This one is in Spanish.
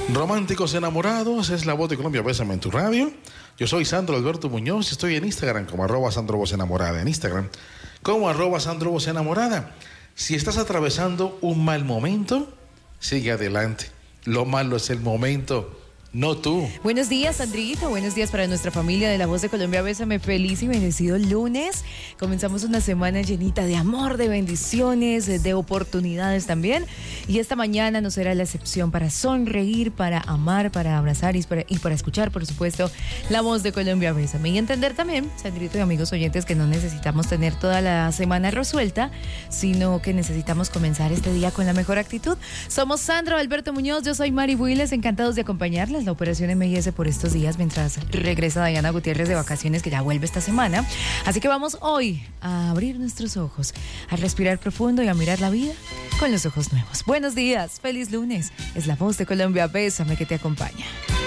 Románticos enamorados, es la voz de Colombia, Bésame en tu radio. Yo soy Sandro Alberto Muñoz y estoy en Instagram como @SandroVozEnamorada. En Instagram como @SandroVozEnamorada. Si estás atravesando un mal momento, sigue adelante. Lo malo es el momento, no tú. Buenos días, Sandrita. Buenos días para nuestra familia de La Voz de Colombia. Bésame, feliz y bendecido lunes. Comenzamos una semana llenita de amor, de bendiciones, de oportunidades también. Y esta mañana no será la excepción para sonreír, para amar, para abrazar y para escuchar, por supuesto, La Voz de Colombia. Bésame. Y entender también, Sandrito y amigos oyentes, que no necesitamos tener toda la semana resuelta, sino que necesitamos comenzar este día con la mejor actitud. Somos Sandro Alberto Muñoz, yo soy Mari Builes, encantados de acompañarles. La operación MIS por estos días mientras regresa Diana Gutiérrez de vacaciones, que ya vuelve esta semana. Así que vamos hoy a abrir nuestros ojos, a respirar profundo y a mirar la vida con los ojos nuevos. Buenos días, feliz lunes. Es La Voz de Colombia, Bésame, que te acompaña.